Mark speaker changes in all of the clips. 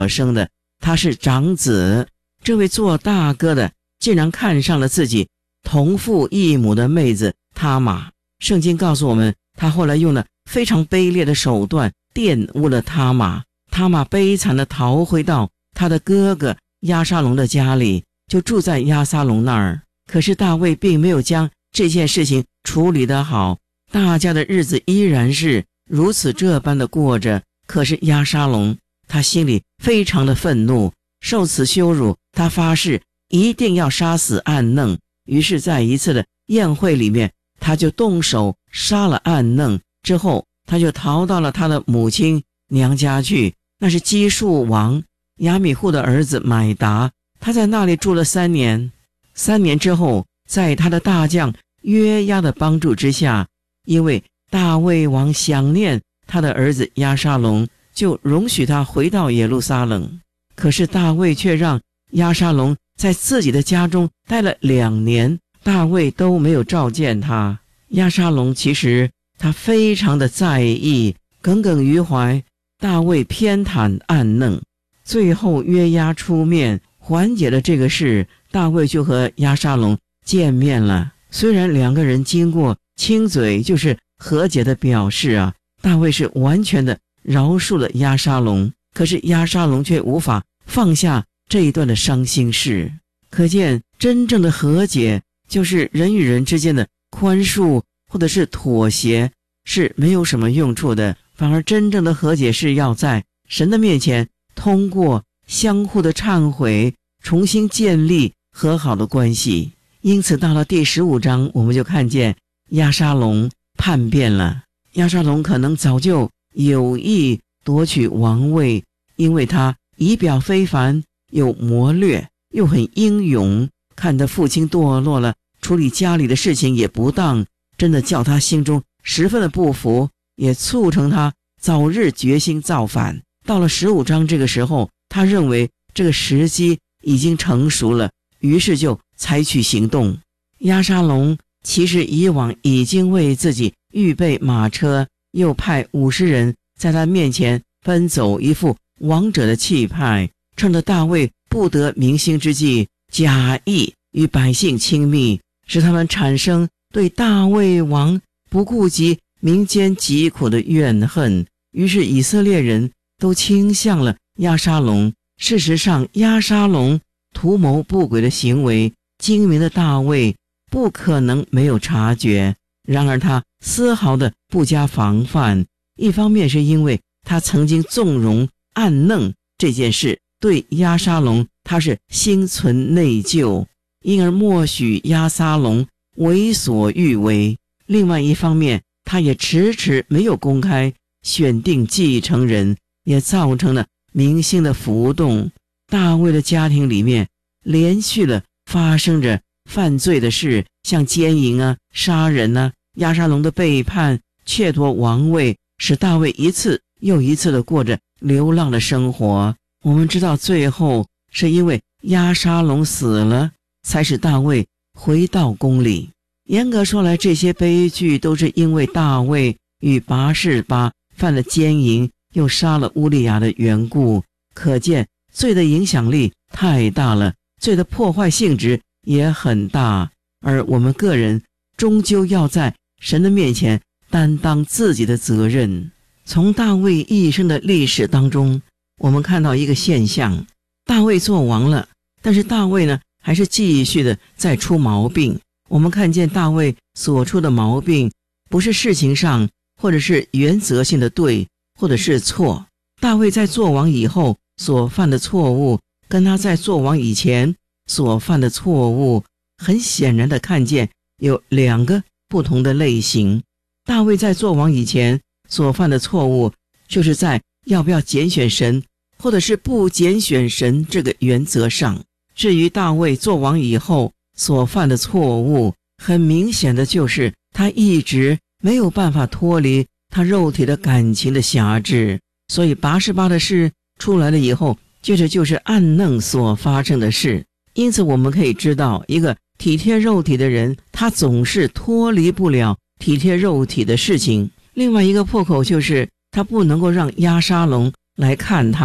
Speaker 1: 生的，他是长子。这位做大哥的竟然看上了自己同父异母的妹子他玛。圣经告诉我们，他后来用了非常卑劣的手段玷污了他玛。他玛悲惨地逃回到他的哥哥押沙龙的家里，就住在押沙龙那儿。可是大卫并没有将这件事情处理得好，大家的日子依然是如此这般的过着。可是押沙龙他心里非常的愤怒，受此羞辱，他发誓一定要杀死暗嫩。于是在一次的宴会里面，他就动手杀了暗嫩，之后他就逃到了他的母亲娘家去，那是基述王亚米户的儿子买达。他在那里住了3年。3年之后，在他的大将约押的帮助之下，因为大卫王想念他的儿子押沙龙，就容许他回到耶路撒冷。可是大卫却让押沙龙在自己的家中待了2年，大卫都没有召见他。押沙龙其实他非常的在意，耿耿于怀大卫偏袒暗嫩。最后约押出面缓解了这个事，大卫就和押沙龙见面了。虽然2个人经过亲嘴，就是和解的表示啊，大卫是完全的饶恕了押沙龙，可是押沙龙却无法放下这一段的伤心事。可见真正的和解就是人与人之间的宽恕或者是妥协是没有什么用处的，反而真正的和解是要在神的面前通过相互的忏悔重新建立和好的关系。因此到了第15章，我们就看见押沙龙叛变了。押沙龙可能早就有意夺取王位，因为他仪表非凡，有谋略，又很英勇，看得父亲堕落了，处理家里的事情也不当，真的叫他心中十分的不服，也促成他早日决心造反。到了15章这个时候，他认为这个时机已经成熟了，于是就采取行动。押沙龙其实以往已经为自己预备马车，又派50人在他面前奔走，一副王者的气派，趁着大卫不得民心之际，假意与百姓亲密，使他们产生对大卫王不顾及民间疾苦的怨恨。于是以色列人都倾向了押沙龙。事实上，押沙龙图谋不轨的行为，精明的大卫不可能没有察觉。然而他丝毫的不加防范，一方面是因为他曾经纵容暗嫩这件事，对押沙龙他是心存内疚，因而默许押沙龙为所欲为。另外一方面，他也迟迟没有公开选定继承人，也造成了民心的浮动。大卫的家庭里面连续的发生着犯罪的事，像奸淫啊、杀人啊、押沙龙的背叛、窃夺王位，使大卫一次又一次的过着流浪的生活。我们知道最后是因为押沙龙死了，才使大卫回到宫里。严格说来，这些悲剧都是因为大卫与拔示巴犯了奸淫，又杀了乌利亚的缘故。可见罪的影响力太大了，罪的破坏性质也很大，而我们个人终究要在神的面前担当自己的责任。从大卫一生的历史当中，我们看到一个现象，大卫做王了，但是大卫呢还是继续的在出毛病。我们看见大卫所出的毛病，不是事情上或者是原则性的对或者是错。大卫在做王以后所犯的错误，跟他在做王以前所犯的错误，很显然的看见有2个不同的类型。大卫在做王以前所犯的错误，就是在要不要拣选神或者是不拣选神这个原则上。至于大卫做王以后所犯的错误，很明显的就是他一直没有办法脱离他肉体的感情的辖制。所以拔示巴的事出来了以后，接着就是暗嫩所发生的事。因此我们可以知道，一个体贴肉体的人，他总是脱离不了体贴肉体的事情。另外一个破口就是他不能够让押沙龙来看他，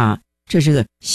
Speaker 1: 这是个